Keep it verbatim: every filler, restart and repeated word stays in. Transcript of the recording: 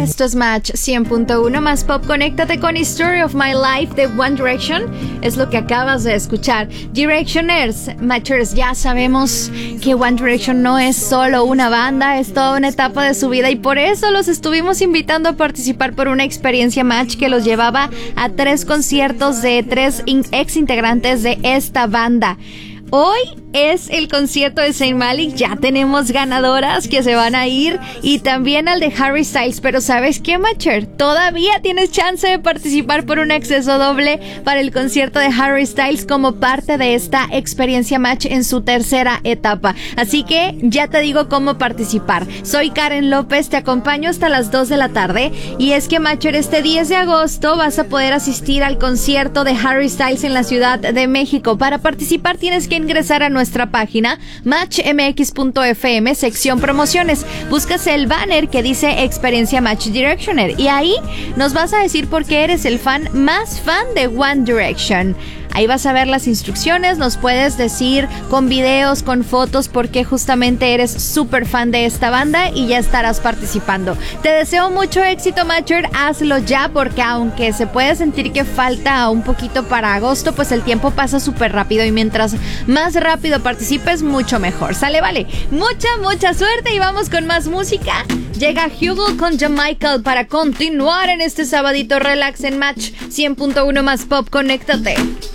Esto es Match cien punto uno más pop. Conéctate con Story of My Life de One Direction. Es lo que acabas de escuchar. Directioners, Matchers, ya sabemos que One Direction no es solo una banda, es toda una etapa de su vida y por eso los estuvimos invitando a participar por una experiencia Match que los llevaba a tres conciertos de tres in- ex integrantes de esta banda. Hoy es el concierto de Zayn Malik, ya tenemos ganadoras que se van a ir y también al de Harry Styles, pero ¿sabes qué, Matcher? Todavía tienes chance de participar por un acceso doble para el concierto de Harry Styles como parte de esta experiencia Match en su tercera etapa, así que ya te digo cómo participar. Soy Karen López, te acompaño hasta las dos de la tarde y es que, Matcher, este diez de agosto vas a poder asistir al concierto de Harry Styles en la Ciudad de México. Para participar tienes que ingresar a nuestra página match m x punto f m, sección promociones. Buscas el banner que dice Experiencia Match Directioner y ahí nos vas a decir por qué eres el fan más fan de One Direction. Ahí vas a ver las instrucciones, nos puedes decir con videos, con fotos, por qué justamente eres súper fan de esta banda y ya estarás participando. Te deseo mucho éxito, Matcher, hazlo ya porque aunque se puede sentir que falta un poquito para agosto, pues el tiempo pasa súper rápido y mientras más rápido participes, mucho mejor. Sale, vale. Mucha, mucha suerte y vamos con más música. Llega Hugo con Jamaica para continuar en este sabadito relax en Match cien punto uno más pop. Conéctate.